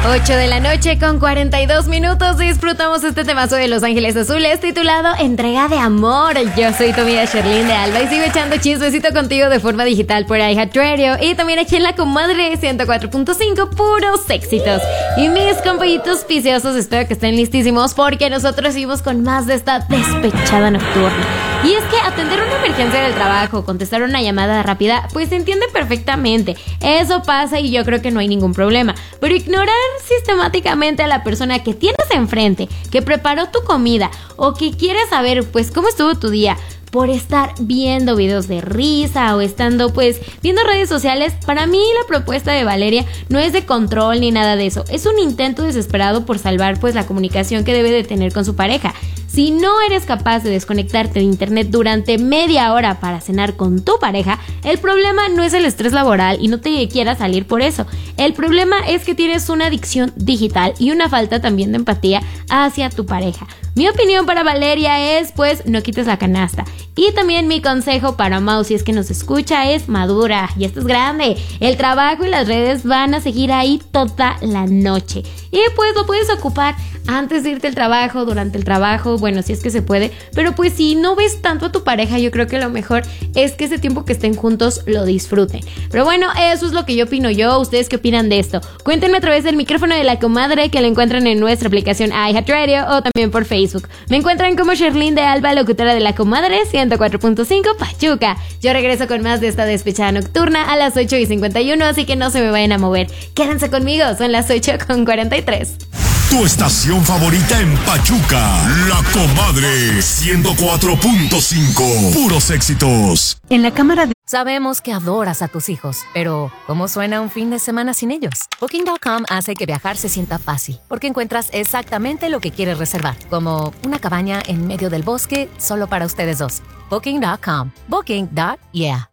8 de la noche con 42 minutos. Disfrutamos este temazo de Los Ángeles Azules titulado Entrega de Amor. Yo soy tu amiga Sherlyn de Alba y sigo echando chismecito contigo de forma digital por iHeartRadio y también aquí en La Comadre 104.5, puros éxitos. Y mis compañitos viciosos, espero que estén listísimos porque nosotros seguimos con más de esta despechada nocturna. Y es que atender una emergencia del trabajo, contestar una llamada rápida, pues se entiende perfectamente. Eso pasa y yo creo que no hay ningún problema. Pero ignorar sistemáticamente a la persona que tienes enfrente, que preparó tu comida o que quiere saber pues cómo estuvo tu día, por estar viendo videos de risa o estando pues viendo redes sociales, para mí la propuesta de Valeria no es de control ni nada de eso. Es un intento desesperado por salvar pues la comunicación que debe de tener con su pareja. Si no eres capaz de desconectarte de internet durante media hora para cenar con tu pareja, el problema no es el estrés laboral y no te quieras salir por eso. El problema es que tienes una adicción digital y una falta también de empatía hacia tu pareja. Mi opinión para Valeria es, pues, no quites la canasta. Y también mi consejo para Mau, si es que nos escucha, es madura, ya estás grande. El trabajo y las redes van a seguir ahí toda la noche. Y pues lo puedes ocupar antes de irte al trabajo, durante el trabajo, bueno, si es que se puede. Pero pues si no ves tanto a tu pareja, yo creo que lo mejor es que ese tiempo que estén juntos lo disfruten. Pero bueno, eso es lo que yo opino yo. ¿Ustedes qué opinan de esto? Cuéntenme a través del micrófono de La Comadre, que lo encuentran en nuestra aplicación iHeartRadio o también por Facebook. Me encuentran como Sherlyn de Alba, locutora de La Comadre 104.5 Pachuca. Yo regreso con más de esta despechada nocturna a las 8:51, así que no se me vayan a mover. Quédense conmigo, son las 8:43. Tu estación favorita en Pachuca, La Comadre 104.5. Puros éxitos. En la cámara de... Sabemos que adoras a tus hijos, pero ¿cómo suena un fin de semana sin ellos? Booking.com hace que viajar se sienta fácil, porque encuentras exactamente lo que quieres reservar, como una cabaña en medio del bosque solo para ustedes dos. Booking.com. Booking.yeah.